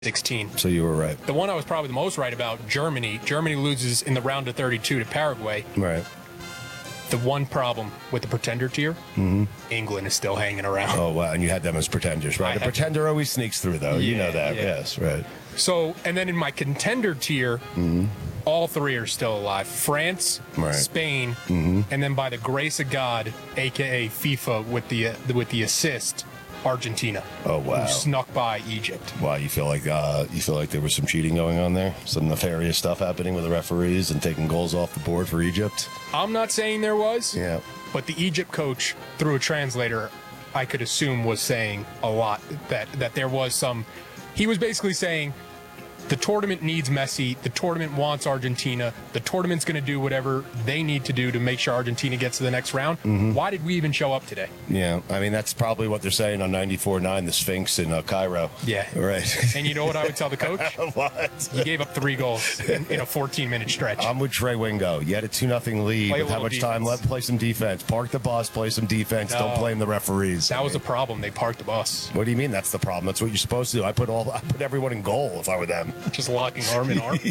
16. So you were right. The one I was probably the most right about, Germany. Germany loses in the round of 32 to Paraguay. Right. The one problem with the pretender tier, England is still hanging around. Oh, wow. And you had them as pretenders, right? The pretender always sneaks through, though. You know that. Yeah. Yes, right. So, and then in my contender tier, all three are still alive. France, Spain, and then by the grace of God, a.k.a. FIFA with the assist, Argentina. Oh, wow. Who snuck by Egypt. Wow, you feel like there was some cheating going on there? Some nefarious stuff happening with the referees and taking goals off the board for Egypt? I'm not saying there was. Yeah. But the Egypt coach, through a translator, I could assume was saying a lot that there was some. He was basically saying the tournament needs Messi. The tournament wants Argentina. The tournament's going to do whatever they need to do to make sure Argentina gets to the next round. Why did we even show up today? Yeah, I mean, that's probably what they're saying on 94.9, the Sphinx in Cairo. Yeah. Right. And you know what I would tell the coach? What? He gave up 3 goals in a 14-minute stretch. I'm with Trey Wingo. You had a 2-0 lead. Play a With how little much time defense. left? Play some defense. Park the bus, play some defense. No. Don't blame the referees. That was the problem. They parked the bus. What do you mean that's the problem? That's what you're supposed to do. I put everyone in goal if I were them. Just locking arm in arm.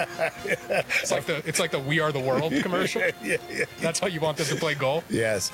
It's like the We Are the World commercial. Yeah. That's how you want them to play goal. Yes.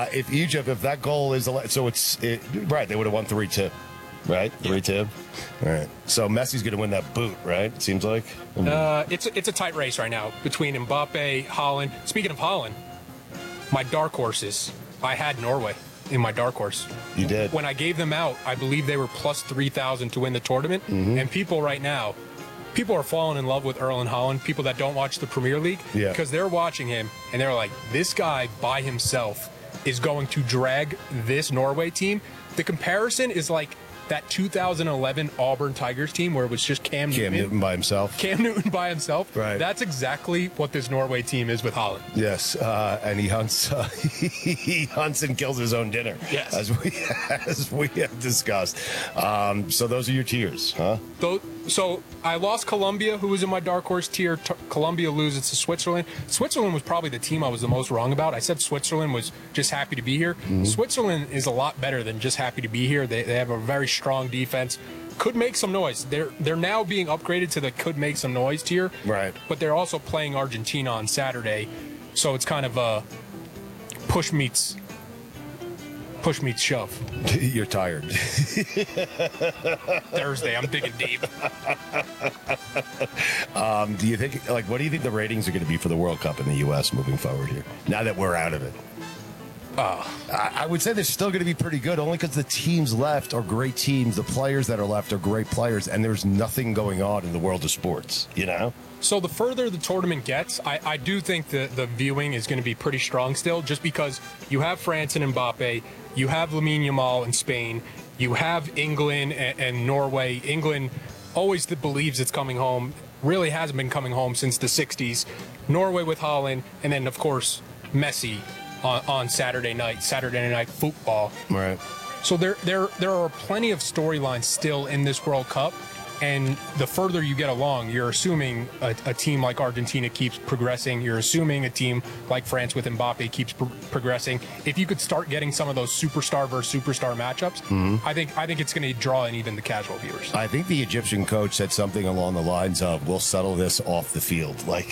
If that goal is right, they would have won 3-2. Right? 3-2. All right. So Messi's going to win that boot, right? It seems like. It's a tight race right now between Mbappe, Haaland. Speaking of Haaland, my dark horses, I had Norway in my dark horse. You did. When I gave them out, I believe they were plus 3,000 to win the tournament. And people right now, people are falling in love with Erling Haaland, people that don't watch the Premier League, because they're watching him and they're like, this guy by himself is going to drag this Norway team. The comparison is like that 2011 Auburn Tigers team where it was just Cam Newton by himself. Cam Newton by himself. Right. That's exactly what this Norway team is with Haaland. Yes, and he hunts. He hunts and kills his own dinner. Yes, as we have discussed. So those are your tiers, huh? So I lost Colombia, who was in my dark horse tier. Colombia loses to Switzerland. Switzerland was probably the team I was the most wrong about. I said Switzerland was just happy to be here. Switzerland is a lot better than just happy to be here. They have a very strong defense. Could make some noise. They're now being upgraded to the could make some noise tier. Right. But they're also playing Argentina on Saturday, so it's kind of a push meets shove. You're tired. Thursday, I'm digging deep. Do you think, what do you think the ratings are going to be for the World Cup in the U.S. moving forward here, now that we're out of it? I would say they're still going to be pretty good, only because the teams left are great teams. The players that are left are great players, and there's nothing going on in the world of sports, you know? So the further the tournament gets, I do think the viewing is going to be pretty strong still, just because you have France and Mbappe, you have Lamine Yamal in Spain, you have England and Norway. England always believes it's coming home, really hasn't been coming home since the 60s. Norway with Haaland, and then, of course, Messi on Saturday night football. Right. So there are plenty of storylines still in this World Cup. And the further you get along, you're assuming a team like Argentina keeps progressing. You're assuming a team like France with Mbappe keeps progressing. If you could start getting some of those superstar versus superstar matchups, I think it's going to draw in even the casual viewers. I think the Egyptian coach said something along the lines of, "We'll settle this off the field." Wow.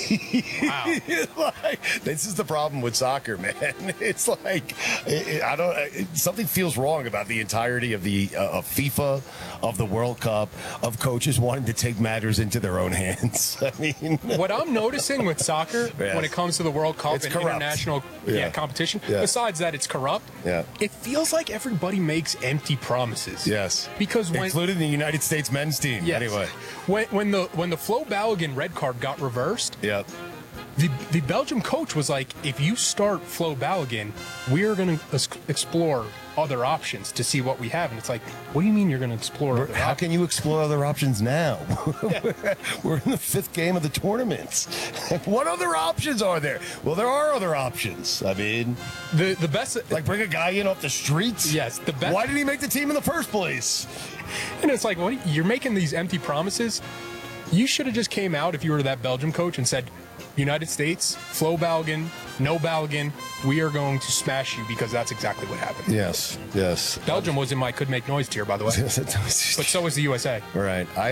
This is the problem with soccer, man. It's like something feels wrong about the entirety of the of FIFA, of the World Cup, of coaches wanting to take matters into their own hands. I mean, what I'm noticing with soccer when it comes to the World Cup and international competition, besides that it's corrupt, it feels like everybody makes empty promises. Yes. Because including the United States men's team. Yes. Anyway. When the Flo Balogun red card got reversed, the Belgium coach was like, if you start Flo Balogun, we're going to explore other options to see what we have. And it's like, what do you mean you're going to explore other How can you explore other options now? We're in the 5th game of the tournament. What other options are there? Well, there are other options. I mean, the best, like bring a guy in off the streets. Yes, the best. Why did he make the team in the first place? And it's like, you're making these empty promises. You should have just came out if you were that Belgium coach and said, United States, Flo Balogun, no Balogun, we are going to smash you because that's exactly what happened. Yes. Belgium was in my could make noise tier, by the way. But so was the USA. Right.